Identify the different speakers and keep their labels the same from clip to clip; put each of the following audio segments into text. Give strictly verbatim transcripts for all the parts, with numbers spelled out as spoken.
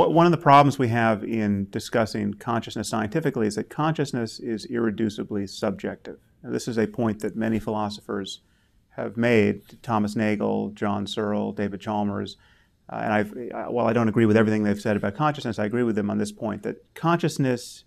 Speaker 1: One of the problems we have in discussing consciousness scientifically is that consciousness is irreducibly subjective. Now, this is a point that many philosophers have made, Thomas Nagel, John Searle, David Chalmers, uh, and I've, while I don't agree with everything they've said about consciousness, I agree with them on this point, that consciousness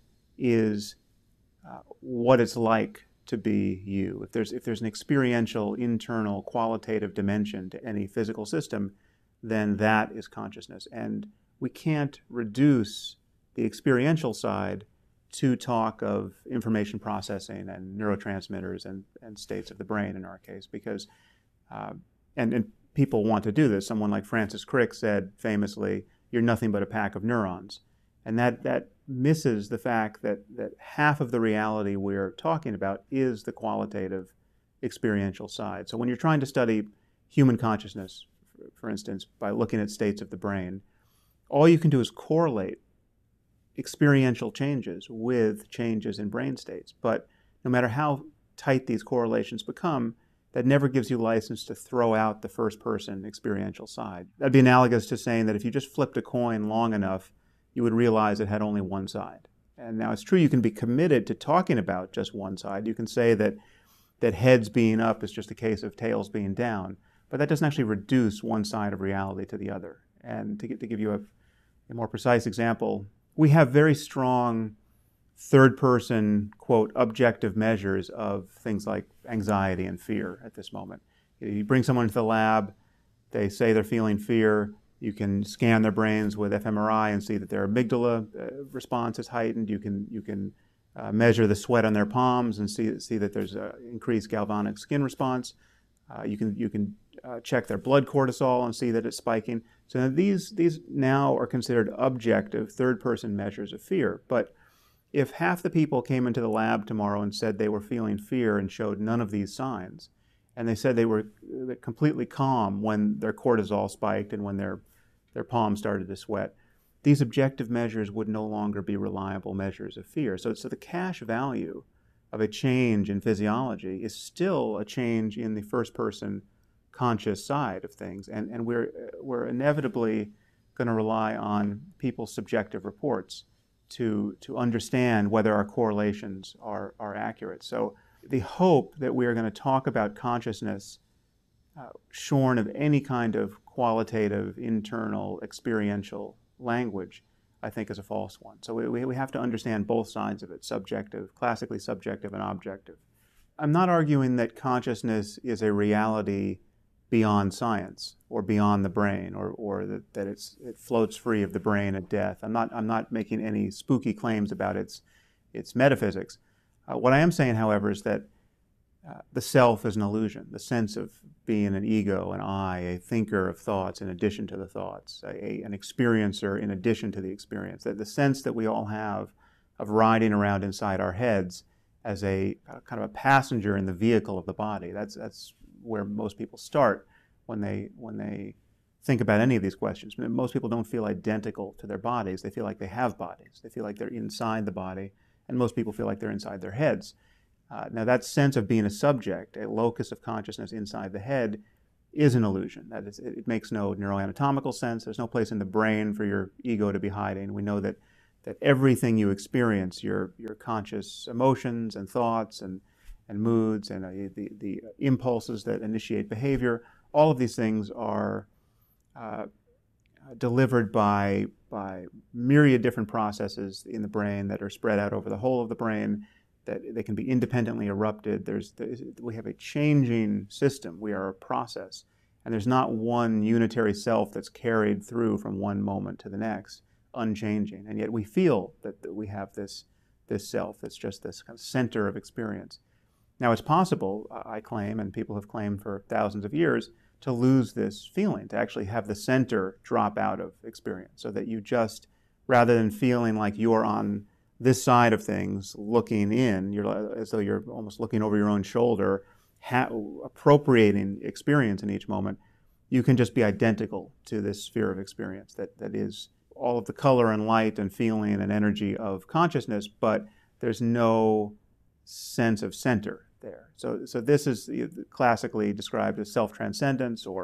Speaker 1: is uh, what it's like to be you. If there's, if there's an experiential, internal, qualitative dimension to any physical system, then that is consciousness. And we can't reduce the experiential side to talk of information processing and neurotransmitters and, and states of the brain in our case, because, uh, and, and people want to do this. Someone like Francis Crick said famously, "You're nothing but a pack of neurons." And that, that misses the fact that, that half of the reality we're talking about is the qualitative experiential side. So when you're trying to study human consciousness, for instance, by looking at states of the brain, all you can do is correlate experiential changes with changes in brain states. But no matter how tight these correlations become, that never gives you license to throw out the first-person experiential side. That'd be analogous to saying that if you just flipped a coin long enough, you would realize it had only one side. And now it's true you can be committed to talking about just one side. You can say that, that heads being up is just a case of tails being down, but that doesn't actually reduce one side of reality to the other. And to, to give you a, a more precise example, we have very strong third-person, quote, objective measures of things like anxiety and fear at this moment. You bring someone into the lab, they say they're feeling fear, you can scan their brains with f M R I and see that their amygdala uh, response is heightened. You can, you can uh, measure the sweat on their palms and see, see that there's an increased galvanic skin response. Uh, you can, you can uh, check their blood cortisol and see that it's spiking. So these, these now are considered objective third-person measures of fear. But if half the people came into the lab tomorrow and said they were feeling fear and showed none of these signs, and they said they were completely calm when their cortisol spiked and when their, their palms started to sweat, these objective measures would no longer be reliable measures of fear. So, so the cash value of a change in physiology is still a change in the first-person conscious side of things, and, and we're, we're inevitably going to rely on people's subjective reports to, to understand whether our correlations are, are accurate. So the hope that we are going to talk about consciousness uh, shorn of any kind of qualitative, internal, experiential language, I think is a false one. So we, we have to understand both sides of it, subjective, classically subjective and objective. I'm not arguing that consciousness is a reality beyond science or beyond the brain, or, or that, that it's, it floats free of the brain at death. I'm not, I'm not making any spooky claims about its, its metaphysics. Uh, what I am saying, however, is that uh, the self is an illusion, the sense of being an ego, an I, a thinker of thoughts in addition to the thoughts, a, a, an experiencer in addition to the experience, that the sense that we all have of riding around inside our heads as a uh, kind of a passenger in the vehicle of the body. That's, that's where most people start when they, when they think about any of these questions. Most people don't feel identical to their bodies. They feel like they have bodies. They feel like they're inside the body, and most people feel like they're inside their heads. Uh, now that sense of being a subject, a locus of consciousness inside the head, is an illusion. That is, it makes no neuroanatomical sense. There's no place in the brain for your ego to be hiding. We know that, that everything you experience, your, your conscious emotions and thoughts and and moods and uh, the, the impulses that initiate behavior, all of these things are uh, delivered by, by myriad different processes in the brain that are spread out over the whole of the brain, that they can be independently erupted. There's, there's, we have a changing system. We are a process. And there's not one unitary self that's carried through from one moment to the next, unchanging. And yet we feel that, that we have this, this self that's just this kind of center of experience. Now, it's possible, I claim, and people have claimed for thousands of years, to lose this feeling, to actually have the center drop out of experience, so that you just, rather than feeling like you're on this side of things looking in, you're as though you're almost looking over your own shoulder, ha appropriating experience in each moment, you can just be identical to this sphere of experience that, that is all of the color and light and feeling and energy of consciousness, but there's no sense of center there. So, so this is classically described as self-transcendence or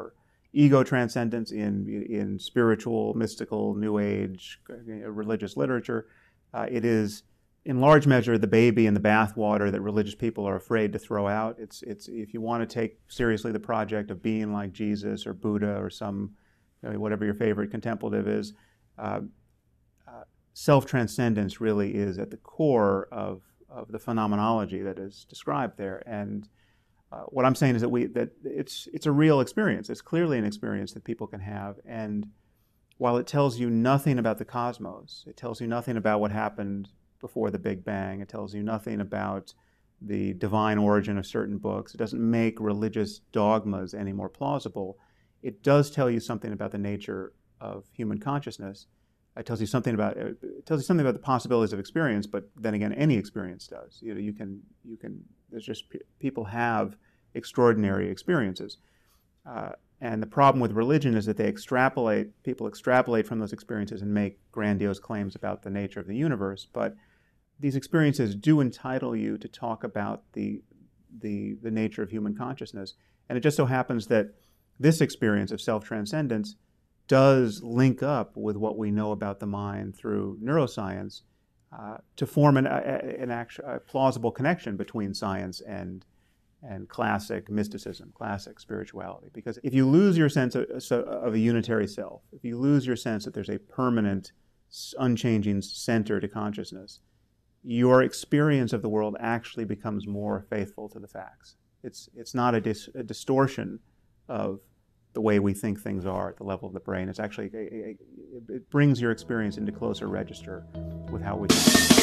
Speaker 1: ego transcendence in, in spiritual, mystical, New Age, religious literature. Uh, it is, in large measure, the baby in the bathwater that religious people are afraid to throw out. It's, it's, if you want to take seriously the project of being like Jesus or Buddha or some, you know, whatever your favorite contemplative is, uh, uh, self-transcendence really is at the core of, of the phenomenology that is described there. And Uh, what I'm saying is that we that it's it's a real experience. It's clearly an experience that people can have. And while it tells you nothing about the cosmos, it tells you nothing about what happened before the Big Bang. It tells you nothing about the divine origin of certain books. It doesn't make religious dogmas any more plausible. It does tell you something about the nature of human consciousness. It tells you something about it tells you something about the possibilities of experience. But then again, any experience does. You know, you can you can. There's just people have extraordinary experiences, uh, and the problem with religion is that they extrapolate. People extrapolate from those experiences and make grandiose claims about the nature of the universe. But these experiences do entitle you to talk about the the the nature of human consciousness. And it just so happens that this experience of self-transcendence does link up with what we know about the mind through neuroscience uh, to form an, a, an actual, a plausible connection between science and, and classic mysticism, classic spirituality. Because if you lose your sense of, of a unitary self, if you lose your sense that there's a permanent, unchanging center to consciousness, your experience of the world actually becomes more faithful to the facts. It's, it's not a, dis, a distortion of the way we think things are at the level of the brain. It's actually, a, a, it brings your experience into closer register with how we think.